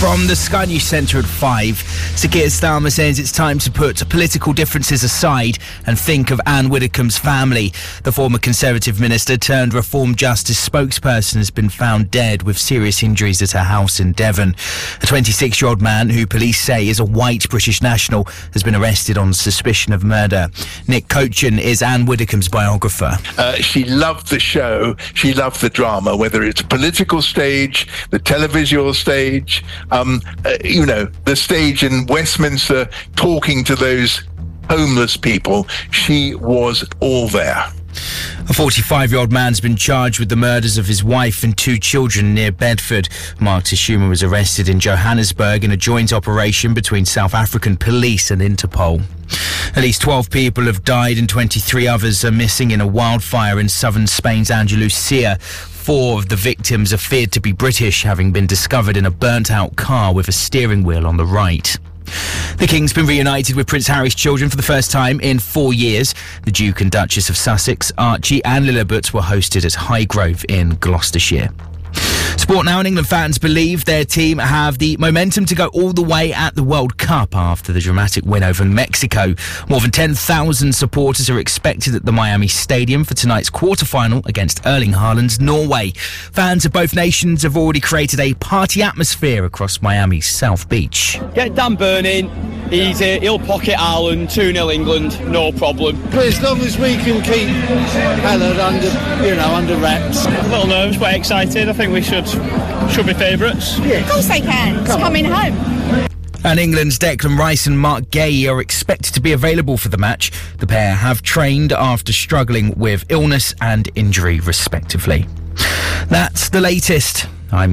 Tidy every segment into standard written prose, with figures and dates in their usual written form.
From the Sky News Centre at 5, Sir Keir Starmer says it's time to put political differences aside and think of Anne Widdecombe's family. The former Conservative minister turned Reform Justice spokesperson has been found dead with serious injuries at her house in Devon. A 26-year-old man who police say is a white British national has been arrested on suspicion of murder. Nick Cochin is Anne Widdecombe's biographer. She loved the show. She loved the drama, whether it's political stage, the televisual stage, the stage in Westminster talking to those homeless people. She was all there. A 45-year-old man's been charged with the murders of his wife and 2 children near Bedford. Mark Teshuma was arrested in Johannesburg in a joint operation between South African police and Interpol. At least 12 people have died and 23 others are missing in a wildfire in southern Spain's Andalusia. 4 of the victims are feared to be British, having been discovered in a burnt-out car with a steering wheel on the right. The King's been reunited with Prince Harry's children for the first time in 4 years. The Duke and Duchess of Sussex, Archie and Lilibet were hosted at Highgrove in Gloucestershire. Sport now, and England fans believe their team have the momentum to go all the way at the World Cup after the dramatic win over Mexico. More than 10,000 supporters are expected at the Miami Stadium for tonight's quarter-final against Erling Haaland's Norway. Fans of both nations have already created a party atmosphere across Miami's South Beach. Get Dan Burn easy, he'll pocket Haaland, 2-0 England, no problem. But as long as we can keep Haaland under wraps. A little nervous but excited. I think we should be favourites. Yeah. Of course they can. It's coming home. And England's Declan Rice and Mark Gay are expected to be available for the match. The pair have trained after struggling with illness and injury, respectively. That's the latest.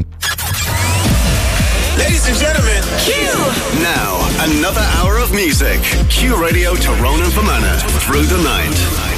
Ladies and gentlemen, Q! Now, another hour of music. Q Radio Tyrone and Fermanagh through the night.